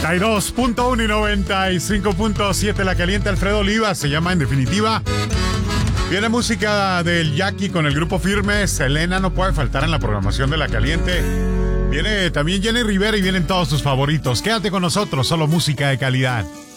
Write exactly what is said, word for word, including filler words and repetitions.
noventa y dos punto uno y noventa y cinco punto siete La Caliente. Alfredo Oliva se llama En Definitiva. Viene música del Jackie con el grupo Firme. Selena no puede faltar en la programación de La Caliente. Viene también Jenny Rivera y vienen todos sus favoritos. Quédate con nosotros, solo música de calidad.